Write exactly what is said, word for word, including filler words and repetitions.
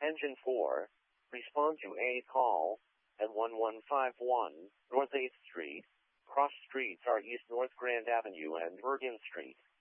Engine four, respond to a call at one one five one North eighth Street. Cross streets are East North Grand Avenue and Bergen Street.